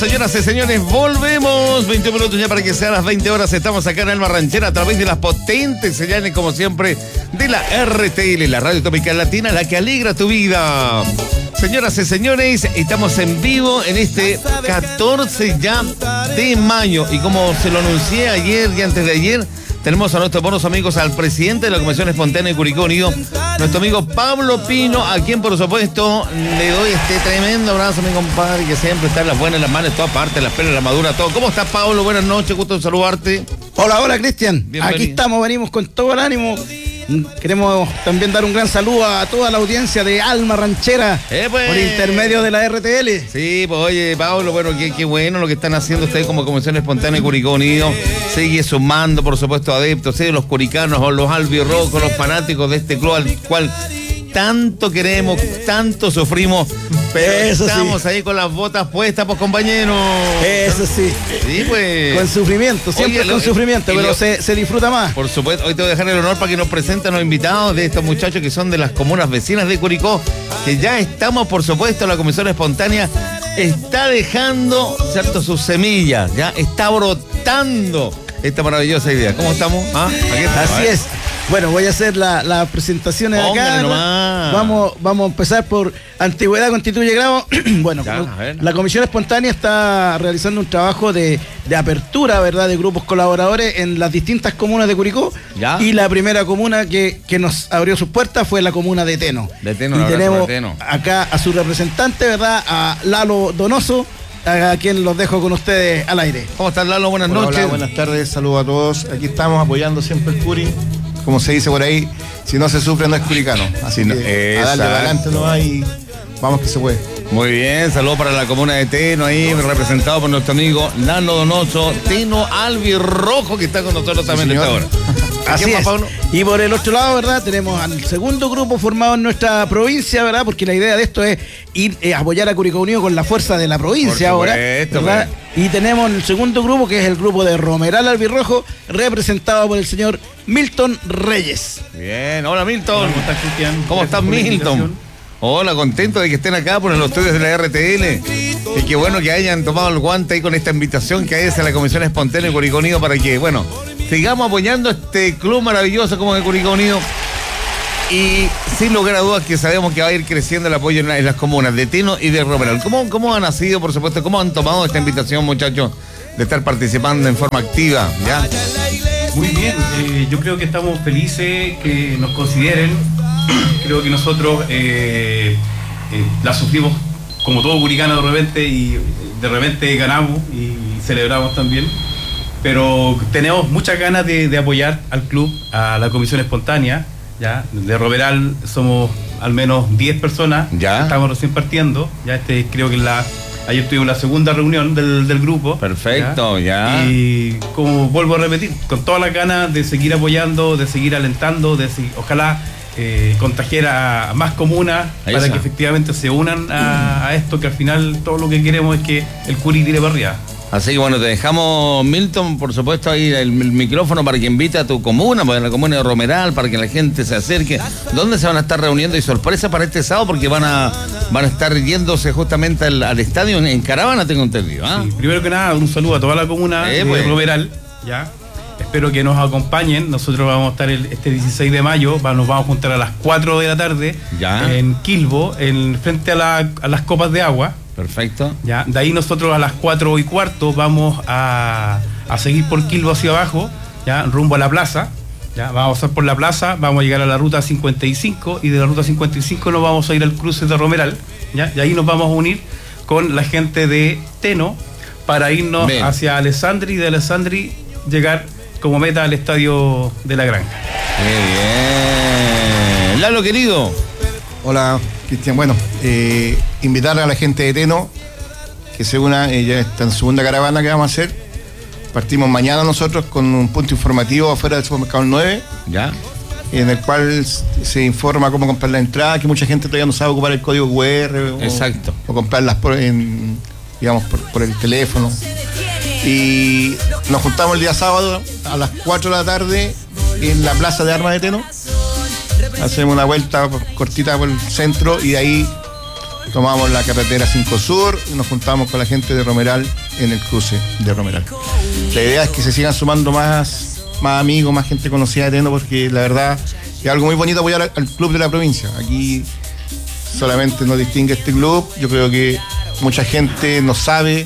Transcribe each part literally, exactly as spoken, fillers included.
Señoras y señores, volvemos. veinte minutos ya para que sean las veinte horas. Estamos acá en Alma Ranchera a través de las potentes señales, como siempre, de la R T L, la Radio Tropical Latina, la que alegra tu vida. Señoras y señores, estamos en vivo en este catorce ya de mayo. Y como se lo anuncié ayer y antes de ayer, tenemos a nuestros buenos amigos, al presidente de la Comisión Espontánea de Curicó Unido, nuestro amigo Pablo Pino, a quien por supuesto le doy este tremendo abrazo, mi compadre, que siempre está en las buenas, en las malas, en todas partes, las pelas, en la madura, todo. ¿Cómo estás, Pablo? Buenas noches, gusto en saludarte. Hola, hola, Cristian. Aquí estamos, venimos con todo el ánimo. Queremos también dar un gran saludo a toda la audiencia de Alma Ranchera, eh, pues, por intermedio de la R T L. Sí, pues oye, Pablo, bueno, qué, qué bueno lo que están haciendo ustedes como Comisión Espontánea de Curicó Unido. Sigue sumando, por supuesto, adeptos, ¿sí? Los curicanos, los albirrojos, los fanáticos de este club al cual tanto queremos, tanto sufrimos, pero eso estamos sí. ahí con las botas puestas, pues, compañeros. Eso sí. Sí, pues. Con sufrimiento, siempre Oye, con lo, sufrimiento, pero lo, se, se disfruta más. Por supuesto, hoy te voy a dejar el honor para que nos presenten los invitados de estos muchachos que son de las comunas vecinas de Curicó, que ya estamos, por supuesto, la Comisión Espontánea está dejando, ¿cierto?, sus semillas, ya está brotando esta maravillosa idea. ¿Cómo estamos? ¿Ah? Aquí está, Así es. Bueno, voy a hacer las la presentaciones de acá. Vamos, vamos a empezar por Antigüedad Constituye Grado. Bueno, ya, la Comisión Espontánea está realizando un trabajo de, de apertura, ¿verdad?, de grupos colaboradores en las distintas comunas de Curicó. ¿Ya? Y la primera comuna que, que nos abrió sus puertas fue la comuna de Teno. De Teno, y tenemos Teno. Acá a su representante, ¿verdad?, a Lalo Donoso, a quien los dejo con ustedes al aire. ¿Cómo estás, Lalo? Buenas hola, noches. Hola, buenas tardes, saludos a todos. Aquí estamos apoyando siempre el Curi. Como se dice por ahí, si no se sufre no es curicano. Así no, que a darle adelante no hay, vamos que se puede. Muy bien, saludos para la comuna de Teno, ahí representado por nuestro amigo Lalo Donoso, Teno Albirrojo, que está con nosotros también sí, esta hora. Así es. Pablo? Y por el otro lado, ¿verdad?, tenemos al segundo grupo formado en nuestra provincia, ¿verdad?, porque la idea de esto es ir a eh, apoyar a Curicó Unido con la fuerza de la provincia ahora, ¿verdad? Y tenemos el segundo grupo, que es el grupo de Romeral Albirrojo, representado por el señor Milton Reyes. Bien, hola Milton. ¿Cómo estás, Cristian? ¿Cómo estás, Milton? Hola, contento de que estén acá por los estudios de la R T L. Y qué bueno que hayan tomado el guante ahí con esta invitación que hay hacia la Comisión Espontánea de Curicó Unido para que, bueno, sigamos apoyando a este club maravilloso como es Curicó Unido. Y sin lugar a dudas que sabemos que va a ir creciendo el apoyo en, la, en las comunas de Teno y de Romeral. ¿Cómo, ¿Cómo ha nacido, por supuesto, cómo han tomado esta invitación, muchachos, de estar participando en forma activa? ¿Ya? Muy bien, eh, yo creo que estamos felices que nos consideren. Creo que nosotros eh, eh, la sufrimos como todo curicano de repente y de repente ganamos y celebramos también, pero tenemos muchas ganas de, de apoyar al club, a la Comisión Espontánea. Ya, de Romeral somos al menos diez personas, ya estamos recién partiendo, ya este creo que la ayer tuvimos la segunda reunión del, del grupo. Perfecto, ya. ya. Y como vuelvo a repetir, con todas las ganas de seguir apoyando, de seguir alentando, de seguir, ojalá eh, contagiar a más comunas para esa. que efectivamente se unan a, a esto, que al final todo lo que queremos es que el Curi tire para arriba. Así que bueno, te dejamos, Milton, por supuesto, ahí el, el micrófono para que invite a tu comuna, para la comuna de Romeral, para que la gente se acerque. ¿Dónde se van a estar reuniendo? Y sorpresa para este sábado, porque van a van a estar yéndose justamente al, al estadio en, en caravana, tengo entendido. ¿Ah? Sí, primero que nada, un saludo a toda la comuna eh, de pues. Romeral, ya. Espero que nos acompañen. Nosotros vamos a estar el, este dieciséis de mayo, va, nos vamos a juntar a las cuatro de la tarde ya. en Quilbo, en, frente a, la, a las copas de agua. Perfecto. Ya, de ahí nosotros a las cuatro y cuarto vamos a, a seguir por Quilbo hacia abajo, ya, rumbo a la plaza. Ya, vamos a pasar por la plaza, vamos a llegar a la ruta cincuenta y cinco y de la ruta cincuenta y cinco nos vamos a ir al cruce de Romeral, ya, y ahí nos vamos a unir con la gente de Teno para irnos Bien. hacia Alessandri y de Alessandri llegar como meta al estadio de la Granja. Qué bien. Lalo, querido. Hola, Cristian. Bueno, eh, invitar a la gente de Teno que se una, eh, ya está en segunda caravana que vamos a hacer. Partimos mañana nosotros con un punto informativo afuera del supermercado nueve, ya, en el cual se informa cómo comprar la entrada, que mucha gente todavía no sabe ocupar el código cu erre o, Exacto. o comprarlas por, en, digamos, por, por el teléfono. Y nos juntamos el día sábado a las cuatro de la tarde en la Plaza de Armas de Teno. Hacemos una vuelta cortita por el centro y de ahí tomamos la carretera cinco Sur y nos juntamos con la gente de Romeral en el cruce de Romeral. La idea es que se sigan sumando más, más amigos, más gente conocida de Teno, porque la verdad es algo muy bonito apoyar al, al club de la provincia. Aquí solamente nos distingue este club. Yo creo que mucha gente no sabe,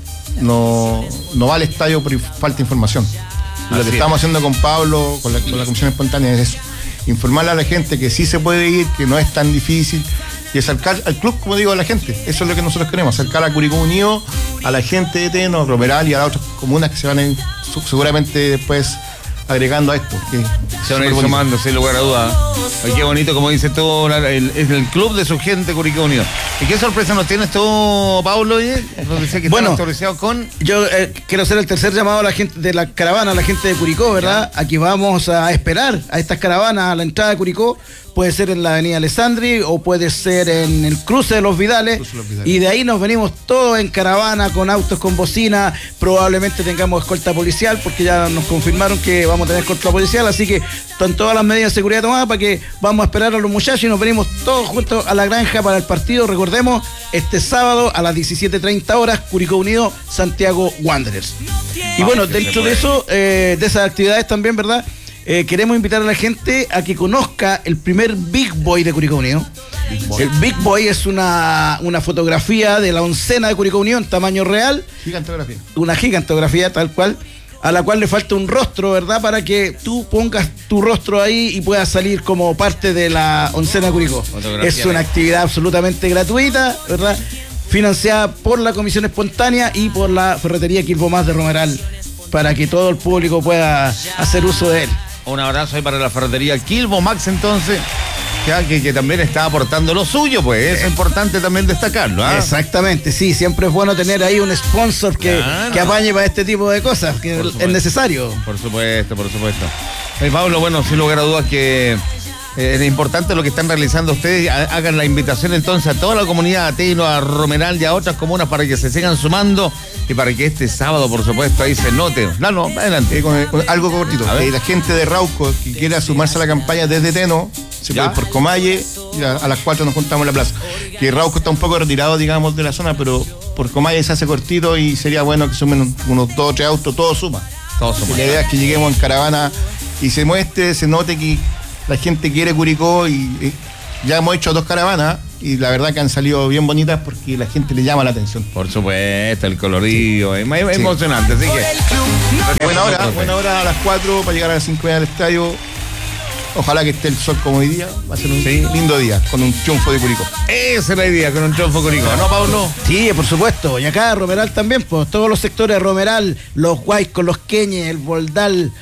no, no va al estadio por falta de información. Y lo que estamos haciendo con Pablo, con la, con la Comisión Espontánea, es eso: informarle a la gente que sí se puede ir, que no es tan difícil, y acercar al club, como digo, a la gente. Eso es lo que nosotros queremos, acercar a Curicó Unido, a la gente de Teno, Romeral y a las otras comunas que se van a ir seguramente después agregando a esto. Que se van a ir sumando, sin lugar a dudas. Ay, qué bonito, como dice tú, el, el, el club de su gente, Curicó Unido. ¿Y qué sorpresa nos tienes tú, Pablo? Nos decía que bueno, actualizado con... Yo eh, quiero hacer el tercer llamado a la gente de la caravana, a la gente de Curicó, ¿verdad? Ya. Aquí vamos a esperar a estas caravanas a la entrada de Curicó. Puede ser en la avenida Alessandri o puede ser en el cruce de los Vidales, de los Vidales. Y de ahí nos venimos todos en caravana con autos con bocina. Probablemente tengamos escolta policial porque ya nos confirmaron que vamos a tener escolta policial, así que están todas las medidas de seguridad tomadas para que vamos a esperar a los muchachos y nos venimos todos juntos a la granja para el partido. Recordemos, este sábado a las diecisiete treinta horas, Curicó Unido, Santiago Wanderers. Y bueno, dentro de eso, eh, de esas actividades también, ¿verdad? Eh, queremos invitar a la gente a que conozca el primer Big Boy de Curicó Unido. Big Boy. El Big Boy es una, una fotografía de la oncena de Curicó Unido en tamaño real. Gigantografía. Una gigantografía tal cual, a la cual le falta un rostro, ¿verdad? Para que tú pongas tu rostro ahí y puedas salir como parte de la oncena de Curicó. Fotografía. Es una actividad absolutamente gratuita, ¿verdad? Financiada por la Comisión Espontánea y por la Ferretería Quilbo Más de Romeral, para que todo el público pueda hacer uso de él. Un abrazo ahí para la ferretería Quilbo Max, entonces, ya que, que también está aportando lo suyo, pues es importante también destacarlo. ¿eh? Exactamente, sí, siempre es bueno tener ahí un sponsor que, claro, que apañe para este tipo de cosas, que es necesario. Por supuesto, por supuesto. Hey, Pablo, bueno, sin lugar a dudas que eh, es importante lo que están realizando ustedes. Hagan la invitación entonces a toda la comunidad, a Teno, a Romeral y a otras comunas para que se sigan sumando y para que este sábado, por supuesto, ahí se note. No, no, adelante. Eh, con, con algo cortito. Eh, la gente de Rauco que quiera sumarse a la campaña desde Teno, se puede ir por Comalle, y a, a las cuatro nos juntamos en la plaza. Que Rauco está un poco retirado, digamos, de la zona, pero por Comalle se hace cortito y sería bueno que sumen unos dos o tres autos, todo suma. Todo suma. La idea es que lleguemos en caravana y se muestre, se note que la gente quiere Curicó y, y ya hemos hecho dos caravanas y la verdad que han salido bien bonitas porque la gente le llama la atención. Por supuesto, el colorido, sí. es, es sí. emocionante, así que... Buena hora, buena hora a las cuatro para llegar a las cinco del estadio. Ojalá que esté el sol como hoy día, va a ser un sí. lindo día, con un triunfo de Curicó. Esa es la idea, con un triunfo de Curicó, ¿no, Pablo? Sí, por supuesto, y acá Romeral también, pues todos los sectores de Romeral, los Huaycos, los Queñes, el Boldal,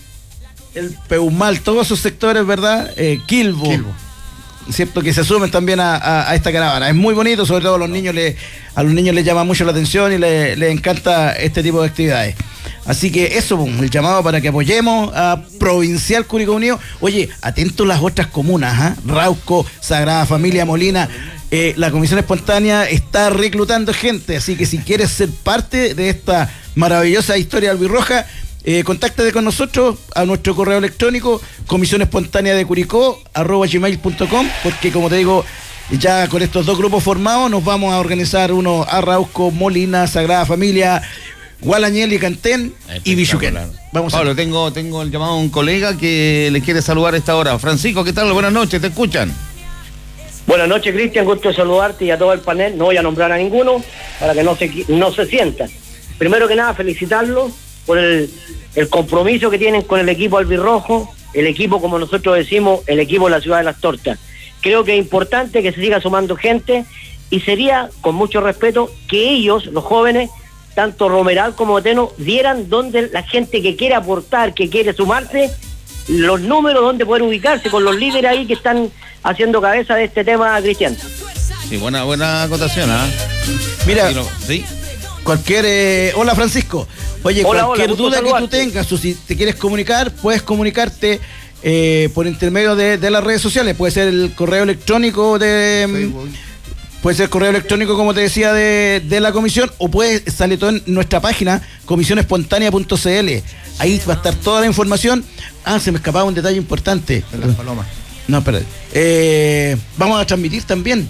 el Peumal, todos esos sectores, ¿verdad? Eh, Quilbo. Quilbo. Cierto que se sumen también a, a, a esta caravana. Es muy bonito, sobre todo a los niños le, a los niños les llama mucho la atención y les le encanta este tipo de actividades. Así que eso, el llamado para que apoyemos a Provincial Curicó Unido. Oye, atentos las otras comunas, ¿eh? Rauco, Sagrada Familia, Molina. Eh, la Comisión Espontánea está reclutando gente, así que si quieres ser parte de esta maravillosa historia albirroja, Eh, contáctate con nosotros a nuestro correo electrónico comisión espontánea de curicó arroba gmail punto com, porque como te digo, ya con estos dos grupos formados nos vamos a organizar uno a Rauco, Molina, Sagrada Familia, Gualañel y Cantén y Villuquén. Vamos Pablo, a... tengo, tengo el llamado a un colega que le quiere saludar a esta hora. Francisco, ¿qué tal? Buenas noches, ¿te escuchan? Buenas noches, Cristian, gusto de saludarte y a todo el panel. No voy a nombrar a ninguno para que no se, no se sientan. Primero que nada, felicitarlos por el, el compromiso que tienen con el equipo albirrojo, el equipo, como nosotros decimos, el equipo de la Ciudad de las Tortas. Creo que es importante que se siga sumando gente y sería, con mucho respeto, que ellos, los jóvenes, tanto Romeral como Teno, dieran donde la gente que quiere aportar, que quiere sumarse, los números donde poder ubicarse con los líderes ahí que están haciendo cabeza de este tema, Cristian. Sí, buena, buena acotación, ¿ah? ¿eh? Mira, sí. Cualquier... Eh, hola, Francisco. Oye, hola, cualquier hola, duda saludarte. Que tú tengas o si te quieres comunicar, puedes comunicarte eh, por intermedio de, de las redes sociales. Puede ser el correo electrónico de... Facebook. Puede ser correo electrónico, como te decía, de, de la comisión, o puede salir todo en nuestra página, comisión espontánea punto c l. Ahí va a estar toda la información. Ah, se me escapaba un detalle importante. De las palomas. No, espera. Eh, vamos a transmitir también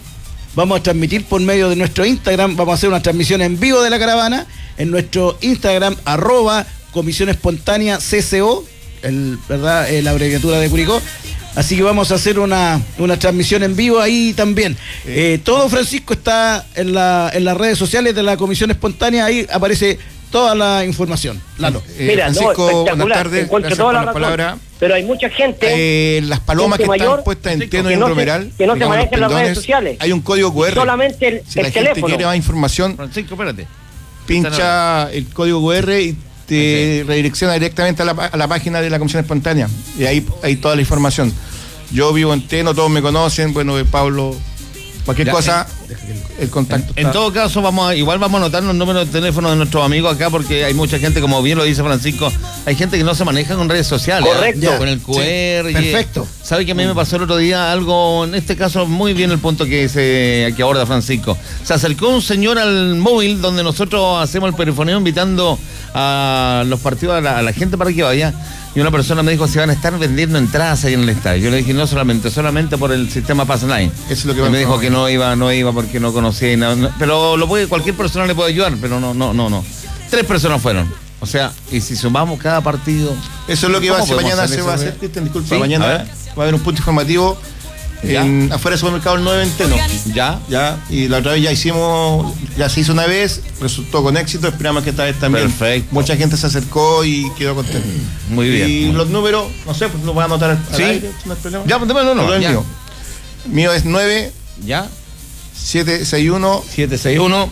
vamos a transmitir por medio de nuestro Instagram, vamos a hacer una transmisión en vivo de la caravana, en nuestro Instagram, arroba Comisión Espontánea C C O, el, ¿verdad? Eh, la abreviatura de Curicó. Así que vamos a hacer una, una transmisión en vivo ahí también. Eh, todo, Francisco, está en, la, en las redes sociales de la Comisión Espontánea, ahí aparece toda la información. Lalo. Eh, Mira, Francisco, no, buenas tardes, gracias toda por la la razón, palabra. Pero hay mucha gente... Eh, las palomas que mayor, están puestas en Teno y en no Romeral, se, que no se manejan en las redes sociales. Hay un código cu erre. Solamente el, si el la teléfono. gente quiere más información, Francisco, espérate. pincha el código cu erre y te redirecciona directamente a la, a la página de la Comisión Espontánea. Y ahí hay toda la información. Yo vivo en Teno, todos me conocen, bueno, Pablo, cualquier ya, cosa, eh, el contacto. En, en todo caso, vamos a, igual vamos a anotar los números de teléfono de nuestros amigos acá, porque hay mucha gente, como bien lo dice Francisco, hay gente que no se maneja con redes sociales. Correcto. ¿eh? Con el cu erre. Sí, perfecto. Y, ¿sabe que a mí me pasó el otro día algo, en este caso, muy bien el punto que, se, que aborda Francisco? Se acercó un señor al móvil donde nosotros hacemos el perifoneo invitando a los partidos, a la, a la gente para que vaya. Y una persona me dijo, se van a estar vendiendo entradas ahí en el estadio. Yo le dije, no solamente, solamente por el sistema Passline. Eso es lo que y me dijo que no iba, no iba porque no conocía. No, no, pero lo puede, cualquier persona le puede ayudar, pero no, no, no, no. Tres personas fueron. O sea, y si sumamos cada partido... Eso es lo que va a hacer mañana, se va a hacer, Cristian, disculpa. ¿Sí? Mañana va a haber un punto informativo en, afuera del supermercado el nueve en Teno. Ya. Ya, y la otra vez ya hicimos, ya se hizo una vez, resultó con éxito, esperamos que esta vez también. Perfecto. Mucha gente se acercó y quedó contenta. Muy bien. Y muy los números, no sé, pues los voy a anotar al ¿Sí? aire, no hay problema. Ya, pues démelo, no, el ya. mío. Mío es nueve Ya. siete seis uno siete seis uno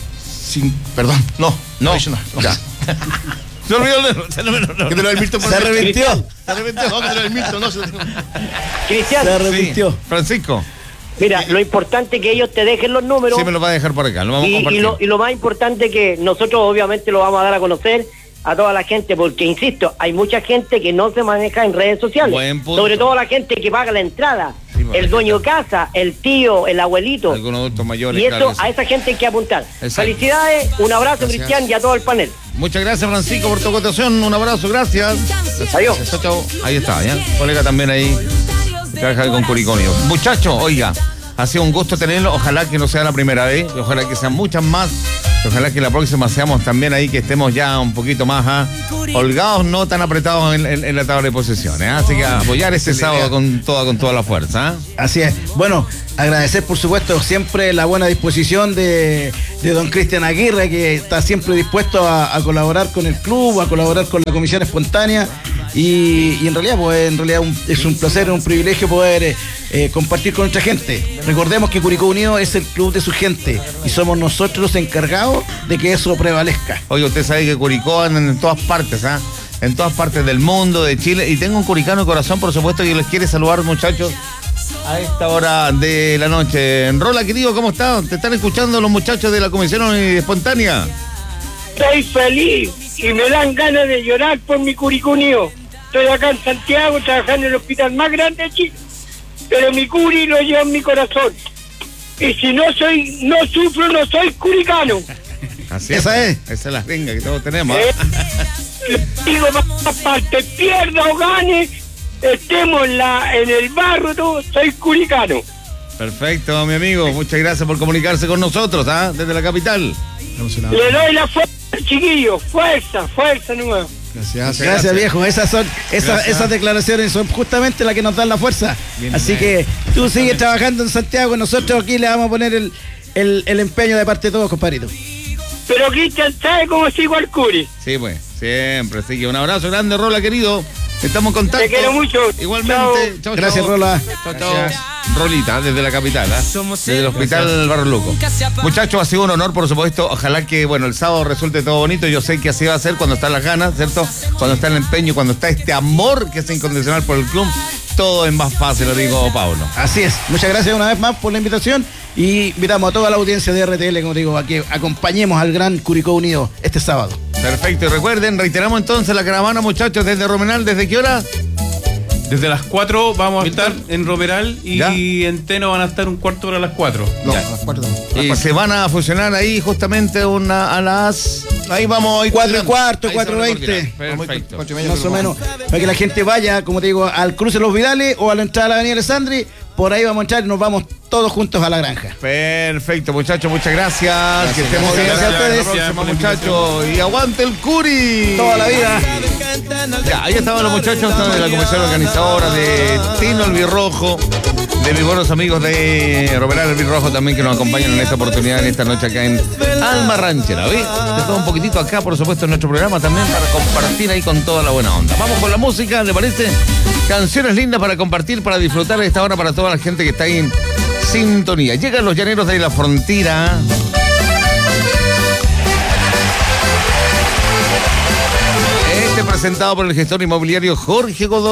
perdón, no, No, no, no. ya. Se olvidó el se olvidó, no. Que te lo del Milton por Se arrepintió. Se arrepintió, no, que te lo del Milton, no. Se... Cristian, Se arrepintió. Sí. Francisco. mira, lo importante es que ellos te dejen los números. Sí, me lo va a dejar por acá, lo vamos a y, compartir. y, lo, y lo más importante es que nosotros obviamente lo vamos a dar a conocer a toda la gente, porque insisto, hay mucha gente que no se maneja en redes sociales. Buen punto. Sobre todo la gente que paga la entrada, Sí, bueno, el dueño de casa, el tío, el abuelito. Algunos adultos mayores. Y eso, claro que sí. a esa gente hay que apuntar. Exacto. Felicidades, un abrazo, Gracias. Cristian, y a todo el panel. Muchas gracias, Francisco, por tu acotación. Un abrazo, gracias. Adiós. Chao, chao. Ahí está, ya. Colega también ahí. Trabaja con Curiconio. Muchachos, oiga, ha sido un gusto tenerlo. Ojalá que no sea la primera vez. Ojalá que sean muchas más. Ojalá que la próxima seamos también ahí, que estemos ya un poquito más ¿ah? holgados, no tan apretados en, en, en la tabla de posiciones. ¿ah? Así que apoyar este sábado con toda, con toda la fuerza. ¿ah? Así es. Bueno, agradecer por supuesto siempre la buena disposición de, de don Cristian Aguirre, que está siempre dispuesto a, a colaborar con el club, a colaborar con la Comisión Espontánea. Y, y en realidad, pues en realidad un, es un placer, un privilegio poder eh, eh, compartir con nuestra gente. Recordemos que Curicó Unido es el club de su gente y somos nosotros los encargados de que eso prevalezca. Oye, usted sabe que Curicó andan en todas partes, ¿ah? En todas partes del mundo, de Chile. Y tengo un curicano de corazón, por supuesto, que les quiere saludar, muchachos, a esta hora de la noche. Rola, querido, ¿cómo estás? ¿Te están escuchando los muchachos de la Comisión Espontánea? Estoy feliz y me dan ganas de llorar por mi Curicó Unido. Estoy acá en Santiago trabajando en el hospital más grande de Chile, pero mi curi lo llevo en mi corazón. Y si no soy, no sufro, no soy curicano. Así Esa es. Esa es la venga que todos tenemos. Eh, les digo, aparte, pierda o gane, estemos en, la, en el barro, todo, soy curicano. Perfecto, mi amigo. Muchas gracias por comunicarse con nosotros, ¿ah? Desde la capital. Le doy la fuerza, chiquillos, fuerza, fuerza nueva. Gracias. Gracias, viejo. Esas son esas, Gracias. esas declaraciones son justamente las que nos dan la fuerza. Bien, Así bien. que tú sigues trabajando en Santiago, nosotros aquí le vamos a poner el, el, el empeño de parte de todos, compadrito. Pero Cristian sabe cómo sigo al curi. Sí, pues, siempre. Así que un abrazo grande, Rola, querido. Estamos en contacto. Te quiero mucho. Igualmente. Chao, Gracias, chao. Rola. Chao, chao. Rolita, desde la capital, ¿ah? Desde el hospital Barro Luco. Muchachos, ha sido un honor, por supuesto. Ojalá que, bueno, el sábado resulte todo bonito. Yo sé que así va a ser cuando están las ganas, ¿cierto? Cuando está el empeño, cuando está este amor que es incondicional por el club. Todo es más fácil, lo digo, Pablo. Así es. Muchas gracias una vez más por la invitación y invitamos a toda la audiencia de R T L, como digo, a que acompañemos al gran Curicó Unido este sábado. Perfecto. Y recuerden, reiteramos entonces la caravana, muchachos, desde Romenal. ¿Desde qué hora? Desde las cuatro vamos a Milton. estar en Romeral y ¿Ya? en Teno van a estar un cuarto hora a las cuatro. No, Ya. a las cuatro. Y se van a fusionar ahí justamente una, a las... Ahí vamos hoy. Cuatro y cuarto, Ahí cuatro se van a veinte. coordinar. Perfecto. Cuatro y media, Más o pero menos, para que la gente vaya, como te digo, al cruce de los Vidales o a la entrada de la avenida Alessandri, por ahí vamos a entrar y nos vamos todos juntos a la granja. Perfecto, muchachos, muchas gracias. gracias que estemos bien. Gracias, Hasta la gracias, próxima, muchachos. Y aguante el Curi. Toda la vida. Ya, ahí estaban los muchachos de la comisión organizadora de Tino Albirrojo, de mis buenos amigos de Roberal Albirrojo también, que nos acompañan en esta oportunidad, en esta noche acá en Alma Ranchera. ¿Ves? De todo un poquitito acá, por supuesto, en nuestro programa también, para compartir ahí con toda la buena onda. Vamos con la música, ¿le parece? Canciones lindas para compartir, para disfrutar de esta hora para toda la gente que está ahí en sintonía. Llegan los llaneros de la frontera. Este presentado por el gestor inmobiliario Jorge Godoy.